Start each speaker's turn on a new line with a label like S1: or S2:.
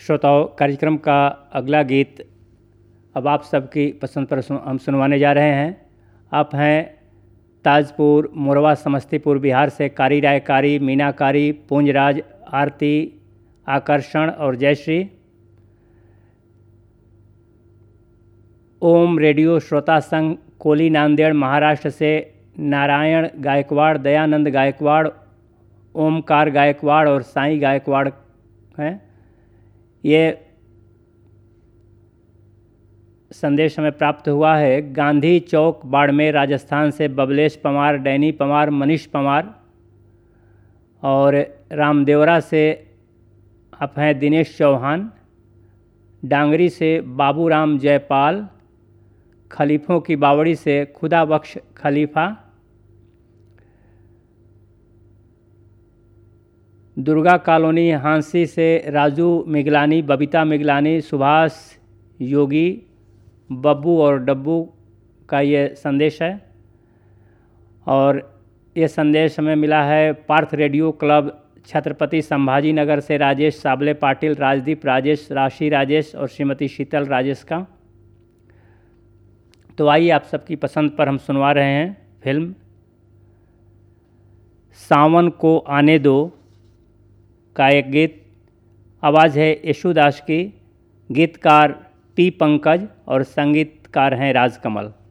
S1: श्रोताओं, कार्यक्रम का अगला गीत अब आप सबकी पसंद पर हम सुनवाने जा रहे हैं। आप हैं ताजपुर, मोरवा, समस्तीपुर, बिहार से कारी राय कारी, मीना कारी, पूंजराज, आरती, आकर्षण और जयश्री। ओम रेडियो श्रोता संघ कोली, नांदेड़, महाराष्ट्र से नारायण गायकवाड़, दयानंद गायकवाड़, ओमकार गायकवाड़ और साईं गायकवाड़ हैं। ये संदेश हमें प्राप्त हुआ है गांधी चौक, बाड़मेर, राजस्थान से बबलेश पवार, डैनी पवार, मनीष पवार। और रामदेवरा से आप हैं दिनेश चौहान, डांगरी से बाबूराम जयपाल, खलीफों की बावड़ी से खुदा बख्श खलीफा, दुर्गा कॉलोनी हांसी से राजू मिगलानी, बबीता मिगलानी, सुभाष योगी, बब्बू और डब्बू का ये संदेश है। और ये संदेश हमें मिला है पार्थ रेडियो क्लब, छत्रपति संभाजी नगर से राजेश साबले पाटिल, राजदीप राजेश, राशि राजेश और श्रीमती शीतल राजेश का। तो आइए आप सबकी पसंद पर हम सुनवा रहे हैं फिल्म सावन को आने दो का एक गीत। आवाज़ है यशुदास की, गीतकार पी पंकज और संगीतकार हैं राजकमल।